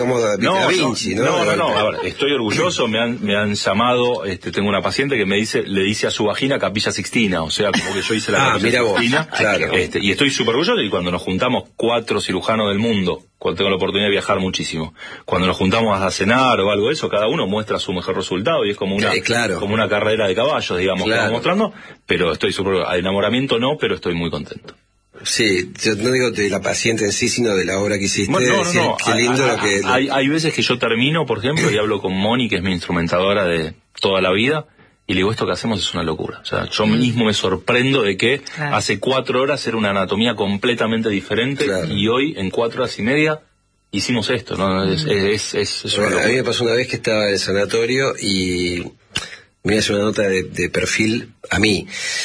como Da Vinci, ¿no? A ver, estoy orgulloso, me han llamado, tengo una paciente que le dice a su vagina Capilla Sixtina, o sea, como que yo hice la Capilla Sixtina. Claro. Y estoy súper orgulloso, y cuando nos juntamos 4 cirujanos del mundo, cuando tengo la oportunidad de viajar muchísimo, cuando nos juntamos a cenar o algo de eso, cada uno muestra su mejor resultado, y es como una carrera de caballos, digamos, que vamos mostrando, pero estoy súper, al enamoramiento no, pero estoy muy contento. Sí, yo no digo de la paciente en sí, sino de la obra que hiciste. Bueno, no. Qué lindo Hay veces que yo termino, por ejemplo, y hablo con Moni, que es mi instrumentadora de toda la vida, y le digo, esto que hacemos es una locura. O sea, yo mismo me sorprendo de que hace 4 horas era una anatomía completamente diferente, y hoy, en 4 horas y media, hicimos esto, ¿no? Es bueno, a mí me pasó una vez que estaba en el sanatorio y me hizo una nota de perfil a mí.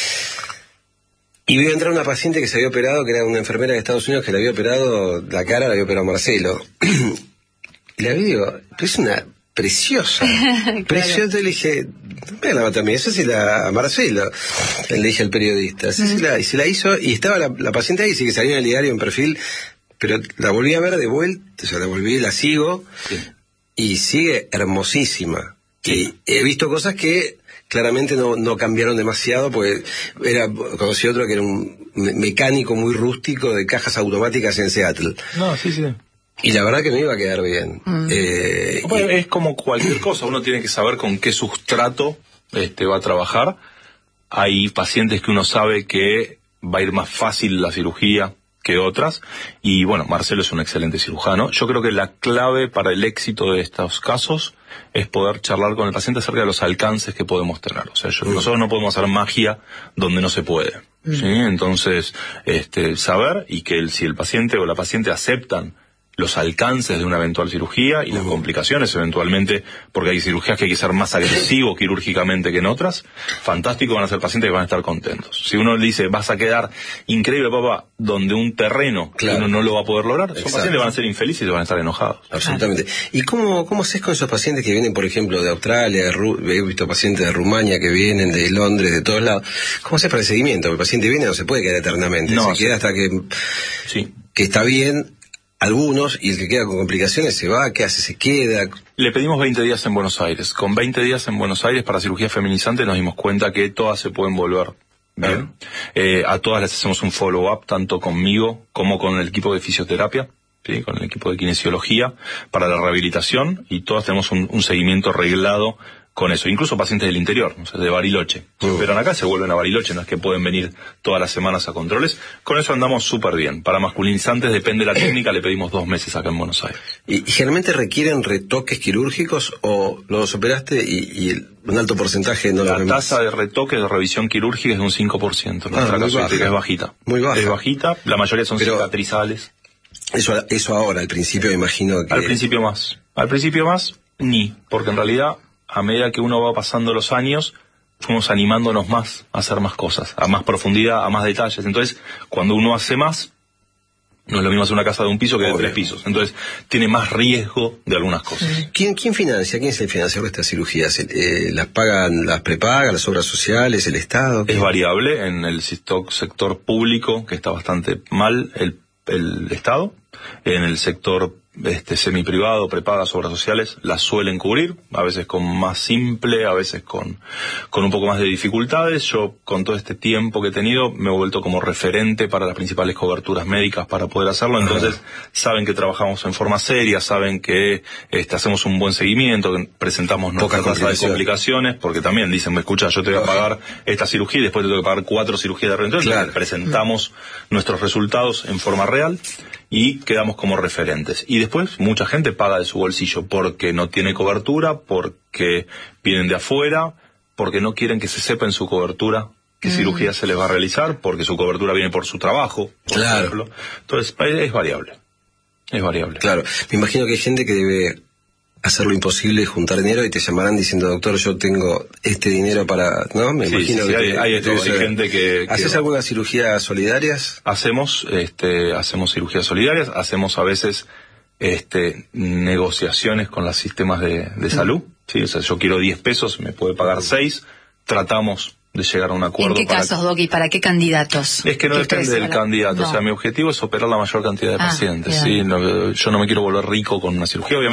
Y vio entrar una paciente que se había operado, que era una enfermera de Estados Unidos, que le había operado la cara, la había operado Marcelo. Y la digo, es una preciosa. Preciosa. Le dije, no me la mata a mí, eso sí a Marcelo. Le dije al periodista. Y se la hizo, y estaba la paciente ahí, sí que salía en el diario en perfil, pero la volví a ver de vuelta, o sea, la sigo, y sigue hermosísima. Y he visto cosas que claramente no cambiaron demasiado, porque conocí otro que era un mecánico muy rústico de cajas automáticas en Seattle. Sí. Y la verdad que me iba a quedar bien. Bueno, es como cualquier cosa, uno tiene que saber con qué sustrato va a trabajar. Hay pacientes que uno sabe que va a ir más fácil la cirugía que otras, y bueno, Marcelo es un excelente cirujano. Yo creo que la clave para el éxito de estos casos es poder charlar con el paciente acerca de los alcances que podemos tener. O sea, nosotros no podemos hacer magia donde no se puede, ¿sí? Entonces, saber, y que si el paciente o la paciente aceptan los alcances de una eventual cirugía y las complicaciones eventualmente, porque hay cirugías que hay que ser más agresivo quirúrgicamente que en otras, fantástico, van a ser pacientes que van a estar contentos. Si uno le dice, vas a quedar increíble, papá, donde un terreno que uno no lo va a poder lograr, esos pacientes van a ser infelices y van a estar enojados. Absolutamente. ¿Y cómo haces con esos pacientes que vienen, por ejemplo, de Australia, he visto pacientes de Rumania que vienen, de Londres, de todos lados? ¿Cómo haces para el seguimiento? Porque el paciente viene, no se puede quedar eternamente, se queda hasta que está bien. Algunos, y el que queda con complicaciones se va, ¿qué hace? ¿Se queda? Le pedimos 20 días en Buenos Aires. Con 20 días en Buenos Aires para cirugía feminizante nos dimos cuenta que todas se pueden volver bien. A todas les hacemos un follow-up, tanto conmigo como con el equipo de fisioterapia, ¿sí? Con el equipo de kinesiología, para la rehabilitación, y todas tenemos un seguimiento reglado con eso, incluso pacientes del interior, o sea, de Bariloche. Pero acá se vuelven a Bariloche, no es que pueden venir todas las semanas a controles. Con eso andamos súper bien. Para masculinizantes, depende de la técnica, le pedimos 2 meses acá en Buenos Aires. ¿Y generalmente requieren retoques quirúrgicos o los operaste y un alto porcentaje no lo La tasa de retoque de revisión quirúrgica es de un 5%. Nuestra casuística es bajita. Muy baja. Es bajita, la mayoría son cicatrizales. Eso ahora, al principio me imagino que... Al principio más, porque en realidad, a medida que uno va pasando los años, fuimos animándonos más a hacer más cosas, a más profundidad, a más detalles. Entonces, cuando uno hace más, no es lo mismo hacer una casa de 1 piso que de 3 pisos. Entonces, tiene más riesgo de algunas cosas. ¿Quién financia? ¿Quién es el financiador de estas cirugías? ¿Las pagan, las prepagan, las obras sociales, el Estado? Es variable. En el sector público, que está bastante mal, el Estado. En el sector semiprivado, prepagas, obras sociales, las suelen cubrir, a veces con más simple, a veces con un poco más de dificultades. Yo, con todo este tiempo que he tenido, me he vuelto como referente para las principales coberturas médicas para poder hacerlo. Entonces, saben que trabajamos en forma seria, saben que hacemos un buen seguimiento, que presentamos nuestra tasa de complicaciones, porque también dicen, me escucha, yo te voy a pagar esta cirugía y después te tengo que pagar 4 cirugías de rentabilidad. Entonces, presentamos nuestros resultados en forma real y quedamos como referentes. Y después mucha gente paga de su bolsillo porque no tiene cobertura, porque vienen de afuera, porque no quieren que se sepa en su cobertura qué cirugía se les va a realizar, porque su cobertura viene por su trabajo, por ejemplo. Entonces es variable. Claro, me imagino que hay gente que debe hacer lo imposible, juntar dinero, y te llamarán diciendo, doctor, yo tengo este dinero para... ¿No? Me imagino que hay gente que... ¿Haces algunas cirugías solidarias? Hacemos cirugías solidarias, hacemos a veces negociaciones con los sistemas de salud. ¿Sí? O sea, yo quiero 10 pesos, me puede pagar 6, tratamos de llegar a un acuerdo. ¿En qué casos, Doc, y para qué candidatos? Es que no depende del candidato, o sea, mi objetivo es operar la mayor cantidad de pacientes. ¿Sí? No, yo no me quiero volver rico con una cirugía, obviamente.